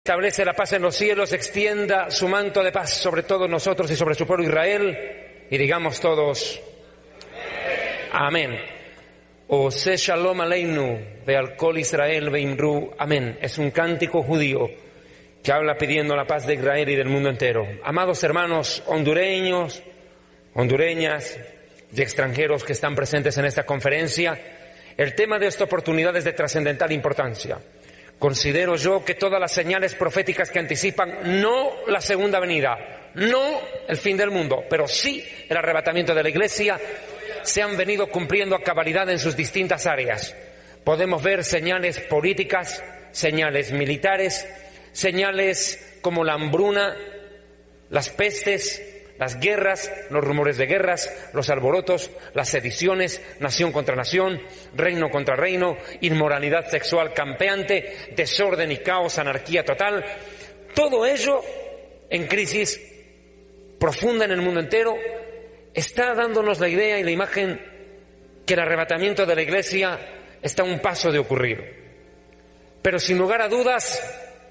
Establece la paz en los cielos, extienda su manto de paz sobre todos nosotros y sobre su pueblo Israel, y digamos todos, amén. Ose shalom aleinu, ve'al kol Israel ve'imru, amén. Es un cántico judío que habla pidiendo la paz de Israel y del mundo entero. Amados hermanos hondureños, hondureñas y extranjeros que están presentes en esta conferencia, el tema de esta oportunidad es de trascendental importancia. Considero yo que todas las señales proféticas que anticipan no la segunda venida, no el fin del mundo, pero sí el arrebatamiento de la Iglesia, se han venido cumpliendo a cabalidad en sus distintas áreas. Podemos ver señales políticas, señales militares, señales como la hambruna, las pestes, las guerras, los rumores de guerras, los alborotos, las sediciones, nación contra nación, reino contra reino, inmoralidad sexual campeante, desorden y caos, anarquía total. Todo ello en crisis profunda en el mundo entero está dándonos la idea y la imagen que el arrebatamiento de la Iglesia está a un paso de ocurrir. Pero sin lugar a dudas,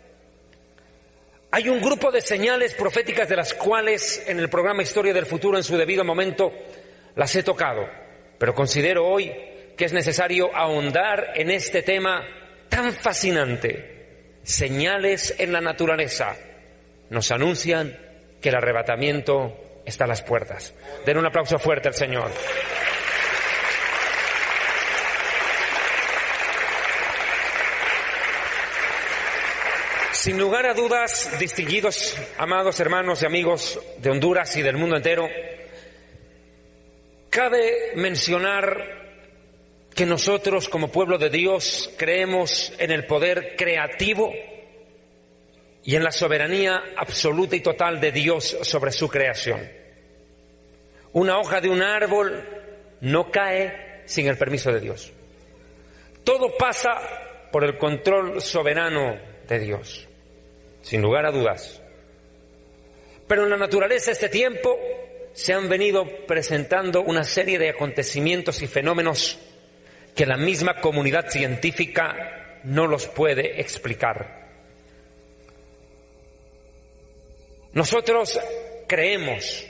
hay un grupo de señales proféticas de las cuales en el programa Historia del Futuro en su debido momento las he tocado, pero considero hoy que es necesario ahondar en este tema tan fascinante. Señales en la naturaleza nos anuncian que el arrebatamiento está a las puertas. Den un aplauso fuerte al Señor. Sin lugar a dudas, distinguidos, amados hermanos y amigos de Honduras y del mundo entero, cabe mencionar que nosotros como pueblo de Dios creemos en el poder creativo y en la soberanía absoluta y total de Dios sobre su creación. Una hoja de un árbol no cae sin el permiso de Dios. Todo pasa por el control soberano de Dios, sin lugar a dudas. Pero en la naturaleza este tiempo se han venido presentando una serie de acontecimientos y fenómenos que la misma comunidad científica no los puede explicar. Nosotros creemos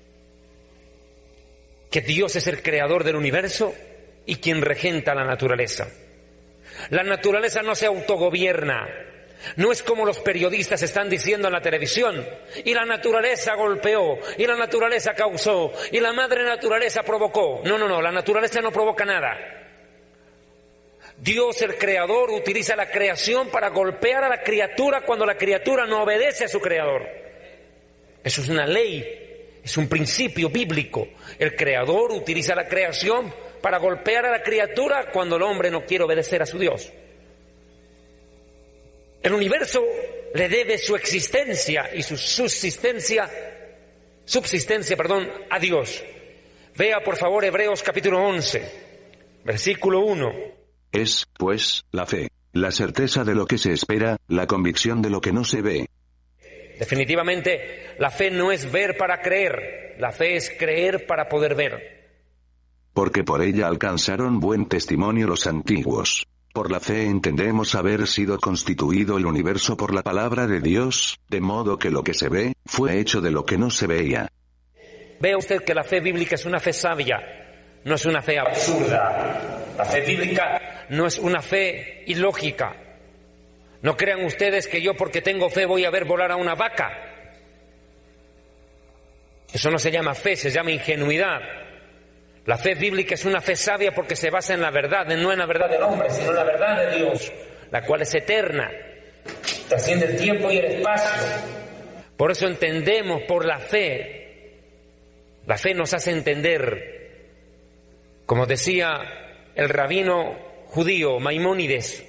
que Dios es el creador del universo y quien regenta la naturaleza. La naturaleza no se autogobierna. No es como los periodistas están diciendo en la televisión, y la naturaleza golpeó, y la naturaleza causó, y la madre naturaleza provocó. No, la naturaleza no provoca nada. Dios, el creador, utiliza la creación para golpear a la criatura cuando la criatura no obedece a su creador. Eso es una ley, es un principio bíblico. El creador utiliza la creación para golpear a la criatura cuando el hombre no quiere obedecer a su Dios. El universo le debe su existencia y su subsistencia a Dios. Vea por favor Hebreos capítulo 11, versículo 1. Es, pues, la fe, la certeza de lo que se espera, la convicción de lo que no se ve. Definitivamente, la fe no es ver para creer, la fe es creer para poder ver. Porque por ella alcanzaron buen testimonio los antiguos. Por la fe entendemos haber sido constituido el universo por la palabra de Dios, de modo que lo que se ve, fue hecho de lo que no se veía. Vea usted que la fe bíblica es una fe sabia, no es una fe absurda. La fe bíblica no es una fe ilógica. No crean ustedes que yo porque tengo fe voy a ver volar a una vaca. Eso no se llama fe, se llama ingenuidad. La fe bíblica es una fe sabia porque se basa en la verdad, no en la verdad del hombre, sino en la verdad de Dios, la cual es eterna, trasciende el tiempo y el espacio. Por eso entendemos por la fe nos hace entender, como decía el rabino judío Maimónides,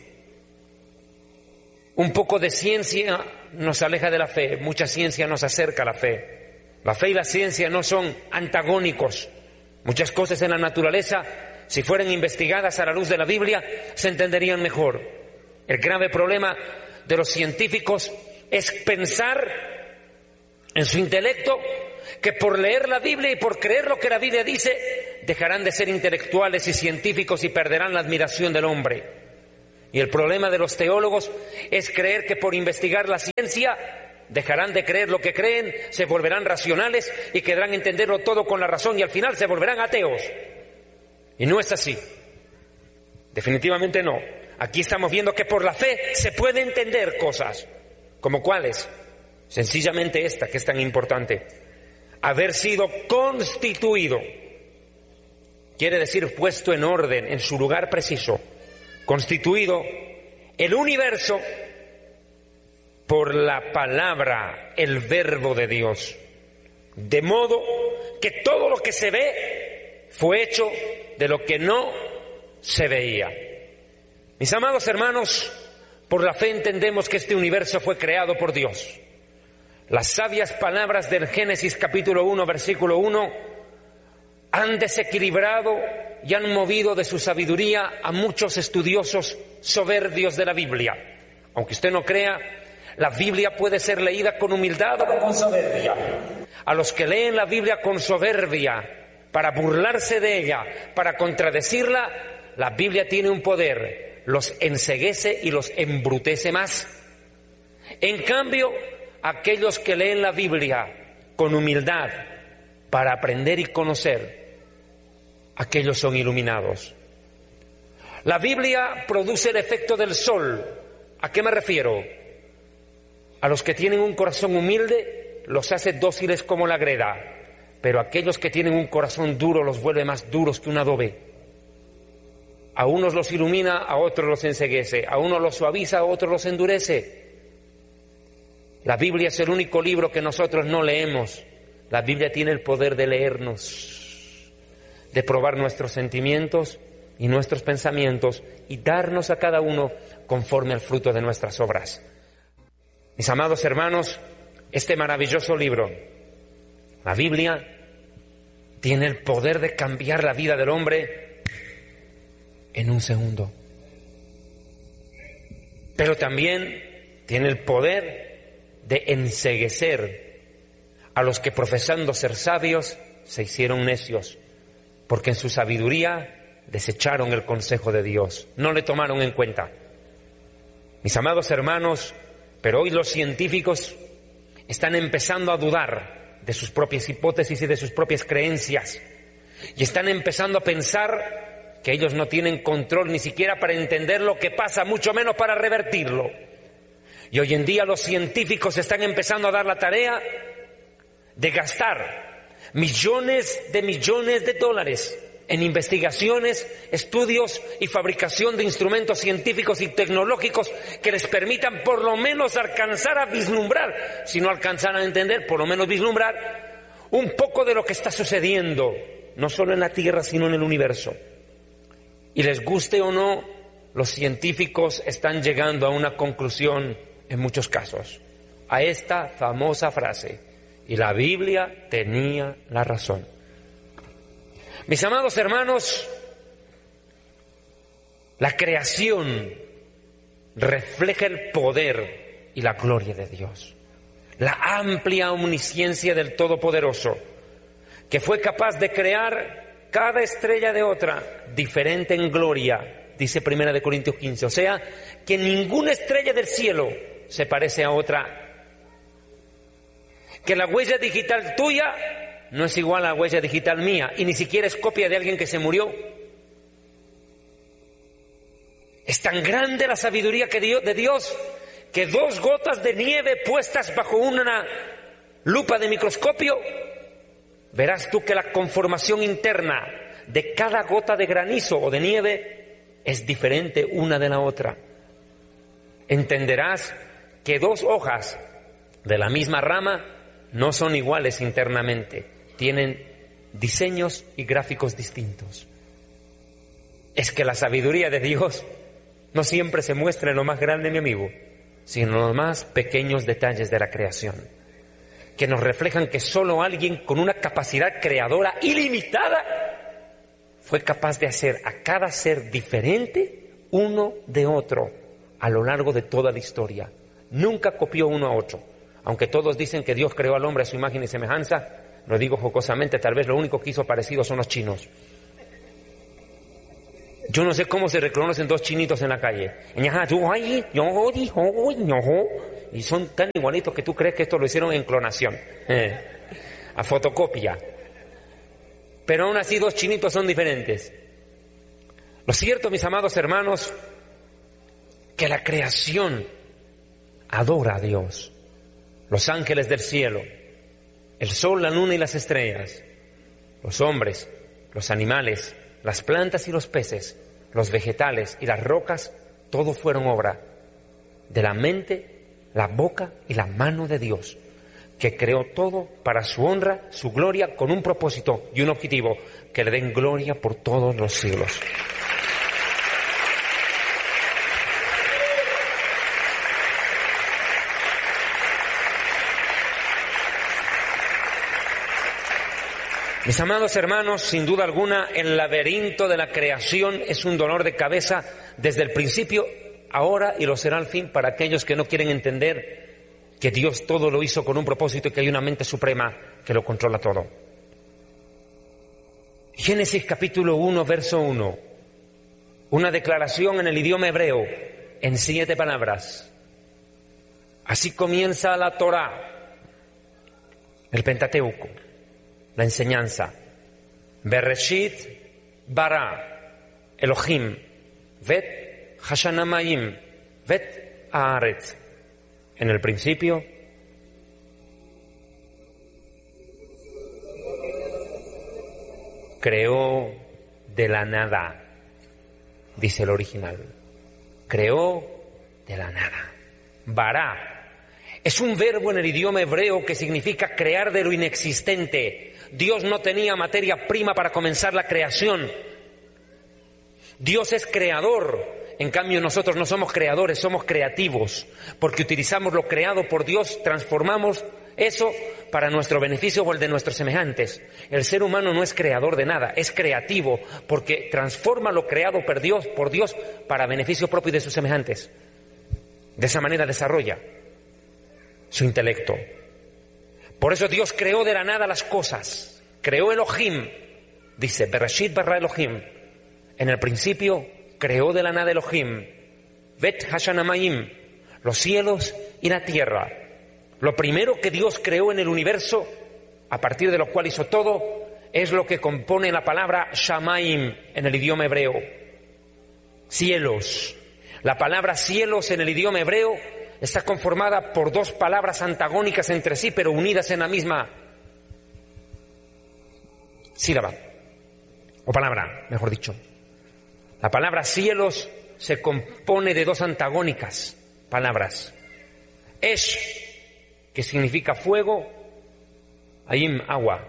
un poco de ciencia nos aleja de la fe, mucha ciencia nos acerca a la fe. La fe y la ciencia no son antagónicos. Muchas cosas en la naturaleza, si fueran investigadas a la luz de la Biblia, se entenderían mejor. El grave problema de los científicos es pensar en su intelecto que por leer la Biblia y por creer lo que la Biblia dice, dejarán de ser intelectuales y científicos y perderán la admiración del hombre. Y el problema de los teólogos es creer que por investigar la ciencia dejarán de creer lo que creen, se volverán racionales y querrán entenderlo todo con la razón y al final se volverán ateos. Y no es así. Definitivamente no. Aquí estamos viendo que por la fe se puede entender cosas. ¿Como cuáles? Sencillamente esta, que es tan importante. Haber sido constituido. Quiere decir puesto en orden, en su lugar preciso. Constituido el universo por la palabra, el verbo de Dios. De modo que todo lo que se ve fue hecho de lo que no se veía. Mis amados hermanos, por la fe entendemos que este universo fue creado por Dios. Las sabias palabras del Génesis capítulo 1, versículo 1, han desequilibrado y han movido de su sabiduría a muchos estudiosos soberbios de la Biblia. Aunque usted no crea, la Biblia puede ser leída con humildad o con soberbia. A los que leen la Biblia con soberbia, para burlarse de ella, para contradecirla, la Biblia tiene un poder, los enceguece y los embrutece más. En cambio, aquellos que leen la Biblia con humildad, para aprender y conocer, aquellos son iluminados. La Biblia produce el efecto del sol. ¿A qué me refiero? A los que tienen un corazón humilde los hace dóciles como la greda, pero aquellos que tienen un corazón duro los vuelve más duros que un adobe. A unos los ilumina, a otros los enceguece, a unos los suaviza, a otros los endurece. La Biblia es el único libro que nosotros no leemos. La Biblia tiene el poder de leernos, de probar nuestros sentimientos y nuestros pensamientos y darnos a cada uno conforme al fruto de nuestras obras. Mis amados hermanos, este maravilloso libro, la Biblia, tiene el poder de cambiar la vida del hombre en un segundo. Pero también tiene el poder de enceguecer a los que profesando ser sabios se hicieron necios, porque en su sabiduría desecharon el consejo de Dios, no le tomaron en cuenta. Mis amados hermanos, pero hoy los científicos están empezando a dudar de sus propias hipótesis y de sus propias creencias, y están empezando a pensar que ellos no tienen control ni siquiera para entender lo que pasa, mucho menos para revertirlo. Y hoy en día los científicos están empezando a dar la tarea de gastar millones de dólares en investigaciones, estudios y fabricación de instrumentos científicos y tecnológicos que les permitan por lo menos alcanzar a vislumbrar, si no alcanzar a entender, por lo menos vislumbrar un poco de lo que está sucediendo, no solo en la Tierra, sino en el universo. Y les guste o no, los científicos están llegando a una conclusión en muchos casos, a esta famosa frase: y la Biblia tenía la razón. Mis amados hermanos, la creación refleja el poder y la gloria de Dios, la amplia omnisciencia del Todopoderoso, que fue capaz de crear cada estrella de otra, diferente en gloria, dice 1 Corintios 15, o sea, que ninguna estrella del cielo se parece a otra, que la huella digital tuya no es igual a la huella digital mía, y ni siquiera es copia de alguien que se murió. Es tan grande la sabiduría de Dios que 2 gotas de nieve puestas bajo una lupa de microscopio, verás tú que la conformación interna de cada gota de granizo o de nieve es diferente una de la otra. Entenderás que 2 hojas de la misma rama no son iguales internamente, tienen diseños y gráficos distintos. Es que la sabiduría de Dios no siempre se muestra en lo más grande, mi amigo, sino en los más pequeños detalles de la creación, que nos reflejan que solo alguien con una capacidad creadora ilimitada fue capaz de hacer a cada ser diferente uno de otro a lo largo de toda la historia. Nunca copió uno a otro. Aunque todos dicen que Dios creó al hombre a su imagen y semejanza, lo digo jocosamente, tal vez lo único que hizo parecido son los chinos. Yo no sé cómo se reconocen dos chinitos en la calle. Y son tan igualitos que tú crees que esto lo hicieron en clonación, a fotocopia. Pero aún así dos chinitos son diferentes. Lo cierto, mis amados hermanos, que la creación adora a Dios. Los ángeles del cielo, el sol, la luna y las estrellas, los hombres, los animales, las plantas y los peces, los vegetales y las rocas, todo fueron obra de la mente, la boca y la mano de Dios, que creó todo para su honra, su gloria, con un propósito y un objetivo: que le den gloria por todos los siglos. Mis amados hermanos, sin duda alguna, el laberinto de la creación es un dolor de cabeza desde el principio, ahora y lo será al fin para aquellos que no quieren entender que Dios todo lo hizo con un propósito y que hay una mente suprema que lo controla todo. Génesis capítulo 1, verso 1. Una declaración en el idioma hebreo en 7 palabras. Así comienza la Torá, el Pentateuco. La enseñanza. Bereshit bara Elohim vet Hashanamayim vet Haaretz. En el principio creó de la nada, dice el original. Creó de la nada. Bara es un verbo en el idioma hebreo que significa crear de lo inexistente. Dios no tenía materia prima para comenzar la creación. Dios es creador. En cambio, nosotros no somos creadores, somos creativos. Porque utilizamos lo creado por Dios, transformamos eso para nuestro beneficio o el de nuestros semejantes. El ser humano no es creador de nada, es creativo, porque transforma lo creado por Dios para beneficio propio y de sus semejantes. De esa manera desarrolla su intelecto. Por eso Dios creó de la nada las cosas. Creó Elohim. Dice, Bereshit bara Elohim. En el principio creó de la nada Elohim. Vet Hashanamayim. Los cielos y la tierra. Lo primero que Dios creó en el universo, a partir de lo cual hizo todo, es lo que compone la palabra Shamaim en el idioma hebreo. Cielos. La palabra cielos en el idioma hebreo está conformada por 2 palabras antagónicas entre sí, pero unidas en la misma sílaba, o palabra, mejor dicho. La palabra cielos se compone de 2 antagónicas palabras. Esh, que significa fuego, Ayim, agua.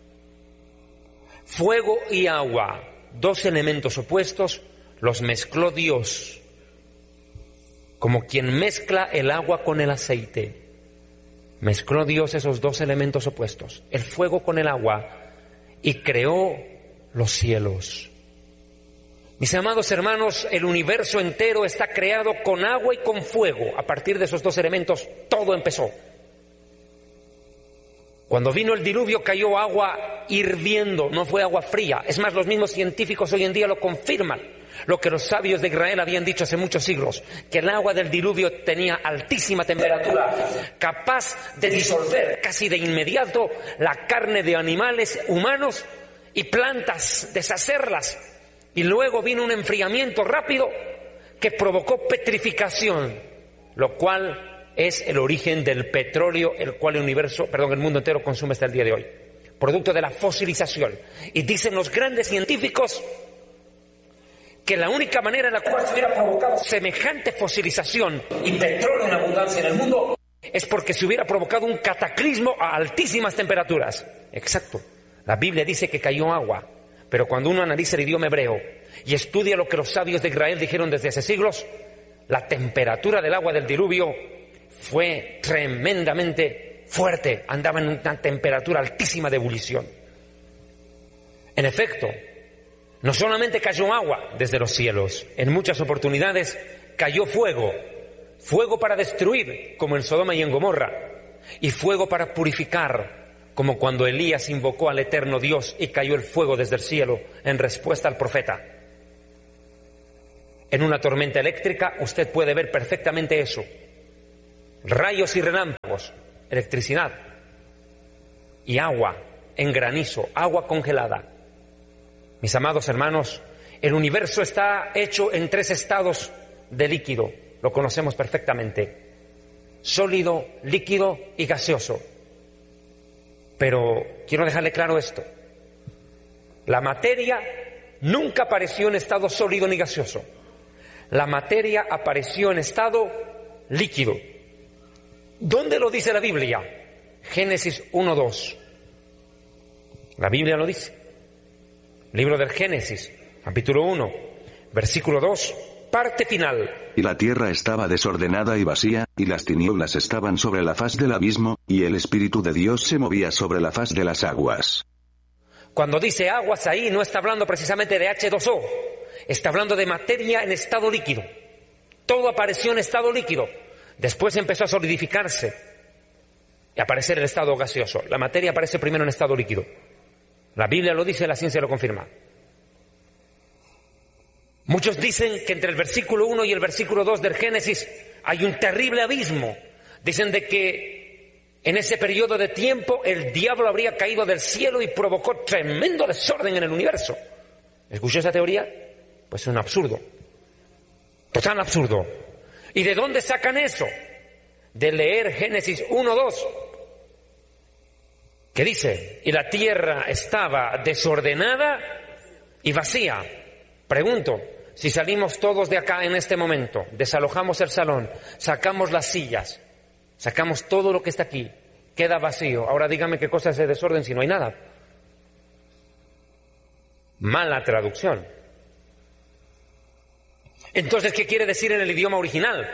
Fuego y agua, 2 elementos opuestos, los mezcló Dios. Como quien mezcla el agua con el aceite. Mezcló Dios esos 2 elementos opuestos, el fuego con el agua, y creó los cielos. Mis amados hermanos, el universo entero está creado con agua y con fuego. A partir de esos 2 elementos, todo empezó. Cuando vino el diluvio cayó agua hirviendo, no fue agua fría. Es más, los mismos científicos hoy en día lo confirman. Lo que los sabios de Israel habían dicho hace muchos siglos, que el agua del diluvio tenía altísima temperatura, capaz de disolver casi de inmediato la carne de animales humanos y plantas, deshacerlas. Y luego vino un enfriamiento rápido que provocó petrificación, lo cual es el origen del petróleo, el cual el mundo entero consume hasta el día de hoy, producto de la fosilización. Y dicen los grandes científicos que la única manera en la cual se hubiera provocado semejante fosilización y petróleo en abundancia en el mundo es porque se hubiera provocado un cataclismo a altísimas temperaturas. Exacto. La Biblia dice que cayó agua, pero cuando uno analiza el idioma hebreo y estudia lo que los sabios de Israel dijeron desde hace siglos, la temperatura del agua del diluvio fue tremendamente fuerte, andaba en una temperatura altísima de ebullición. En efecto, no solamente cayó agua desde los cielos, en muchas oportunidades cayó fuego, fuego para destruir, como en Sodoma y en Gomorra, y fuego para purificar, como cuando Elías invocó al eterno Dios y cayó el fuego desde el cielo en respuesta al profeta. En una tormenta eléctrica usted puede ver perfectamente eso. Rayos y relámpagos, electricidad y agua en granizo, agua congelada. Mis amados hermanos, el universo está hecho en 3 estados de líquido, lo conocemos perfectamente: sólido, líquido y gaseoso. Pero quiero dejarle claro esto: la materia nunca apareció en estado sólido ni gaseoso. La materia apareció en estado líquido. ¿Dónde lo dice la Biblia? Génesis 1:2. La Biblia lo dice. Libro del Génesis, capítulo 1, versículo 2, parte final. Y la tierra estaba desordenada y vacía, y las tinieblas estaban sobre la faz del abismo, y el Espíritu de Dios se movía sobre la faz de las aguas. Cuando dice aguas ahí, no está hablando precisamente de H2O, está hablando de materia en estado líquido. Todo apareció en estado líquido, después empezó a solidificarse y a aparecer el estado gaseoso. La materia aparece primero en estado líquido. La Biblia lo dice, la ciencia lo confirma. Muchos dicen que entre el versículo 1 y el versículo 2 del Génesis hay un terrible abismo. Dicen de que en ese periodo de tiempo el diablo habría caído del cielo y provocó tremendo desorden en el universo. ¿Escuchó esa teoría? Pues es un absurdo. Total absurdo. ¿Y de dónde sacan eso? De leer Génesis 1:2. ¿Qué dice? Y la tierra estaba desordenada y vacía. Pregunto, si salimos todos de acá en este momento, desalojamos el salón, sacamos las sillas, sacamos todo lo que está aquí, queda vacío. Ahora dígame qué cosa es de desorden si no hay nada. Mala traducción. Entonces, ¿qué quiere decir en el idioma original?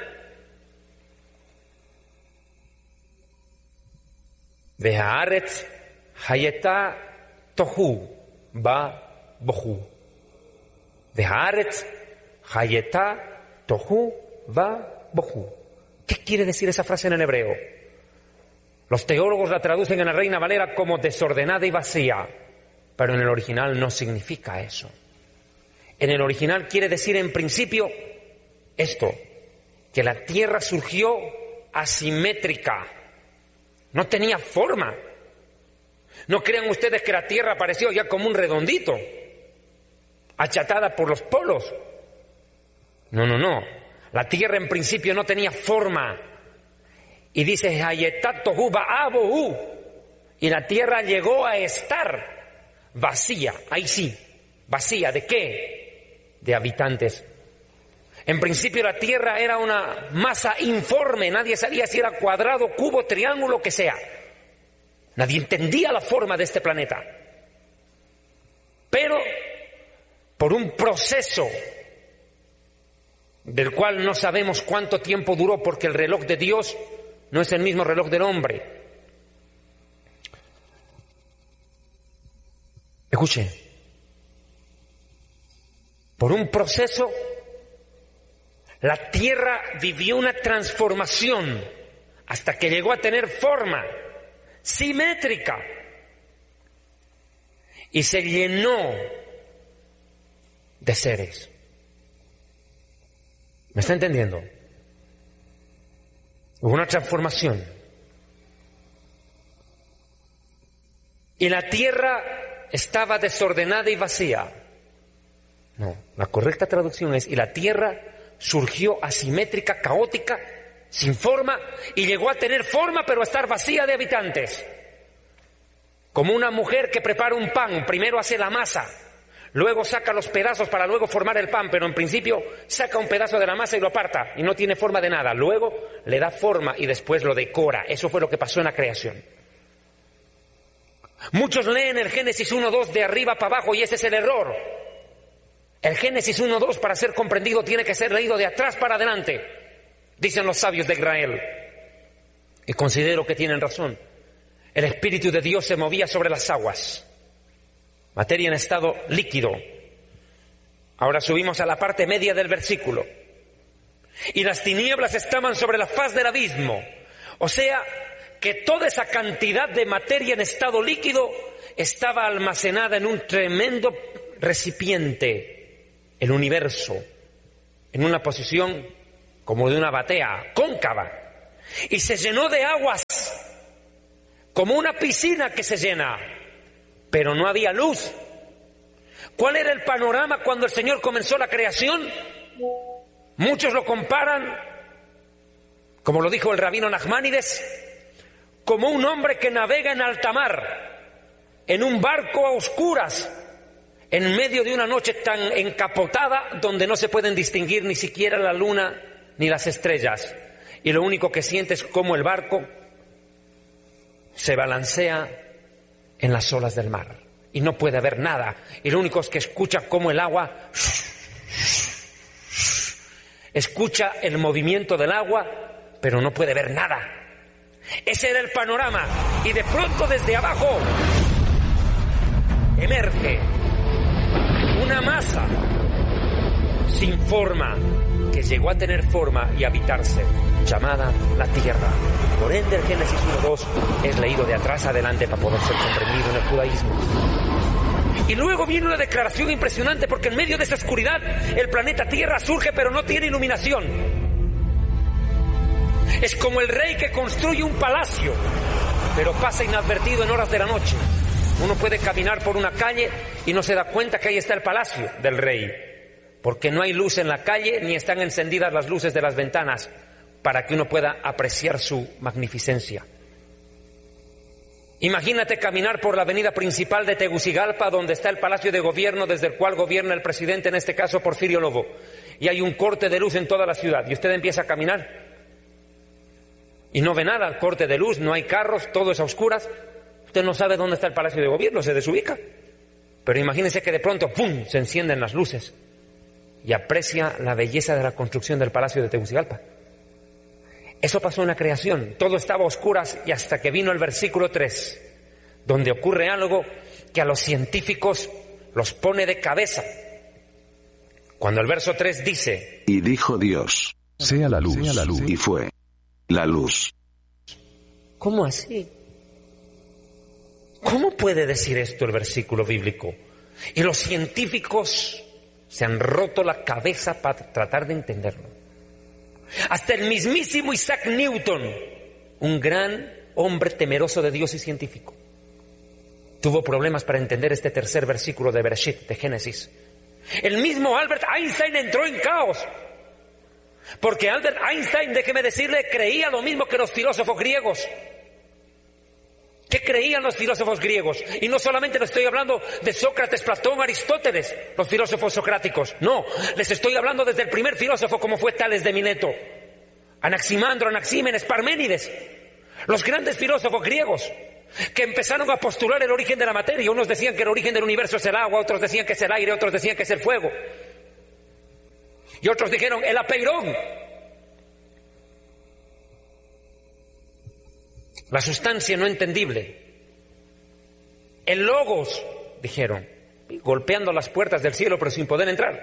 Vehaaretz hayeta tohu ba bohu. Vehaaretz hayeta tohu va bohu. ¿Qué quiere decir esa frase en el hebreo? Los teólogos la traducen en la Reina Valera como desordenada y vacía, pero en el original no significa eso. En el original quiere decir en principio esto, que la tierra surgió asimétrica, no tenía forma. No crean ustedes que la tierra apareció ya como un redondito, achatada por los polos. No. La tierra en principio no tenía forma. Y dice, Hayetatohu ba'abohu. Y la tierra llegó a estar vacía. Ahí sí, vacía. ¿De qué? De habitantes. En principio la tierra era una masa informe. Nadie sabía si era cuadrado, cubo, triángulo, que sea. Nadie entendía la forma de este planeta. Pero por un proceso del cual no sabemos cuánto tiempo duró, porque el reloj de Dios no es el mismo reloj del hombre. Escuchen, por un proceso la tierra vivió una transformación hasta que llegó a tener forma simétrica y se llenó de seres. ¿Me está entendiendo? Hubo una transformación. Y la tierra estaba desordenada y vacía. No, la correcta traducción es, y la tierra surgió asimétrica, caótica, sin forma, y llegó a tener forma, pero a estar vacía de habitantes. Como una mujer que prepara un pan, primero hace la masa, luego saca los pedazos para luego formar el pan, pero en principio saca un pedazo de la masa y lo aparta, y no tiene forma de nada. Luego le da forma y después lo decora. Eso fue lo que pasó en la creación. Muchos leen el Génesis 1:2 de arriba para abajo, y ese es el error. El Génesis 1:2, para ser comprendido, tiene que ser leído de atrás para adelante, dicen los sabios de Israel. Y considero que tienen razón. El Espíritu de Dios se movía sobre las aguas, materia en estado líquido. Ahora subimos a la parte media del versículo. Y las tinieblas estaban sobre la faz del abismo. O sea, que toda esa cantidad de materia en estado líquido estaba almacenada en un tremendo recipiente, el universo, en una posición como de una batea cóncava y se llenó de aguas como una piscina que se llena, pero no había luz. ¿Cuál era el panorama cuando el Señor comenzó la creación? Muchos lo comparan, como lo dijo el rabino Nachmanides, como un hombre que navega en alta mar, en un barco a oscuras, en medio de una noche tan encapotada donde no se pueden distinguir ni siquiera la luna ni las estrellas, y lo único que siente es cómo el barco se balancea en las olas del mar y no puede ver nada, y lo único es que escucha cómo el agua escucha el movimiento del agua, pero no puede ver nada. Ese era el panorama, y de pronto desde abajo emerge una masa sin forma que llegó a tener forma y habitarse, llamada la Tierra. Por ende, el Génesis 1:2 es leído de atrás adelante para poder ser comprendido en el judaísmo. Y luego viene una declaración impresionante, porque en medio de esa oscuridad el planeta Tierra surge, pero no tiene iluminación. Es como el rey que construye un palacio, pero pasa inadvertido en horas de la noche. Uno puede caminar por una calle y no se da cuenta que ahí está el palacio del rey, porque no hay luz en la calle ni están encendidas las luces de las ventanas para que uno pueda apreciar su magnificencia. Imagínate caminar por la avenida principal de Tegucigalpa, donde está el Palacio de Gobierno, desde el cual gobierna el presidente, en este caso Porfirio Lobo, y hay un corte de luz en toda la ciudad, y usted empieza a caminar y no ve nada, el corte de luz, no hay carros, todo es a oscuras. Usted no sabe dónde está el Palacio de Gobierno, se desubica. Pero imagínese que de pronto, ¡pum!, se encienden las luces y aprecia la belleza de la construcción del Palacio de Tegucigalpa. Eso pasó en la creación, todo estaba a oscuras, y hasta que vino el versículo 3, donde ocurre algo que a los científicos los pone de cabeza. Cuando el verso 3 dice: y dijo Dios, sea la luz, y fue la luz. ¿Cómo así? ¿Cómo puede decir esto el versículo bíblico? Y los científicos se han roto la cabeza para tratar de entenderlo. Hasta el mismísimo Isaac Newton, un gran hombre temeroso de Dios y científico, tuvo problemas para entender este tercer versículo de Bereshit, de Génesis. El mismo Albert Einstein entró en caos, porque Albert Einstein, déjeme decirle, creía lo mismo que los filósofos griegos. ¿Qué creían los filósofos griegos? Y no solamente les estoy hablando de Sócrates, Platón, Aristóteles, los filósofos socráticos. No, les estoy hablando desde el primer filósofo, como fue Tales de Mileto, Anaximandro, Anaxímenes, Parménides, los grandes filósofos griegos que empezaron a postular el origen de la materia. Unos decían que el origen del universo es el agua, otros decían que es el aire, otros decían que es el fuego, y otros dijeron el apeirón, la sustancia no entendible, el logos, dijeron, golpeando las puertas del cielo pero sin poder entrar,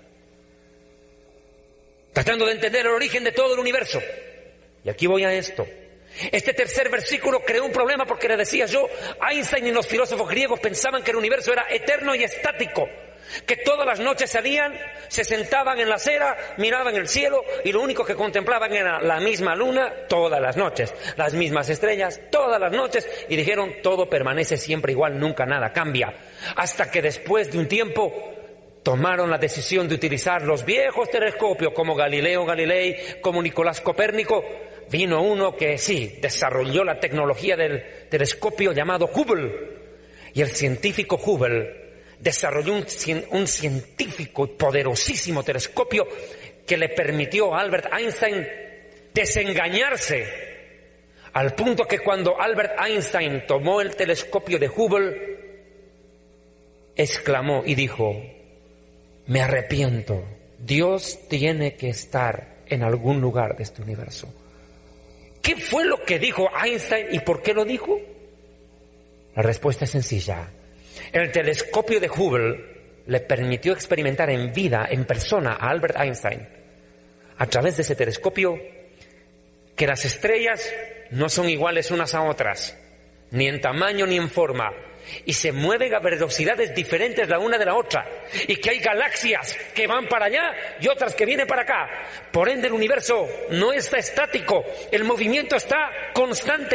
tratando de entender el origen de todo el universo. Y aquí voy a esto. Este tercer versículo creó un problema, porque le decía yo, Einstein y los filósofos griegos pensaban que el universo era eterno y estático, que todas las noches salían, se sentaban en la acera, miraban el cielo y lo único que contemplaban era la misma luna todas las noches, las mismas estrellas todas las noches, y dijeron, todo permanece siempre igual, nunca nada cambia. Hasta que después de un tiempo tomaron la decisión de utilizar los viejos telescopios como Galileo Galilei, como Nicolás Copérnico. Vino uno que sí, desarrolló la tecnología del telescopio llamado Hubble, y el científico Hubble desarrolló un científico y poderosísimo telescopio que le permitió a Albert Einstein desengañarse, al punto que cuando Albert Einstein tomó el telescopio de Hubble, exclamó y dijo: me arrepiento, Dios tiene que estar en algún lugar de este universo. ¿Qué fue lo que dijo Einstein y por qué lo dijo? La respuesta es sencilla. El telescopio de Hubble le permitió experimentar en vida, en persona, a Albert Einstein, a través de ese telescopio, que las estrellas no son iguales unas a otras, ni en tamaño ni en forma, y se mueven a velocidades diferentes la una de la otra, y que hay galaxias que van para allá y otras que vienen para acá. Por ende, el universo no está estático, el movimiento está constante.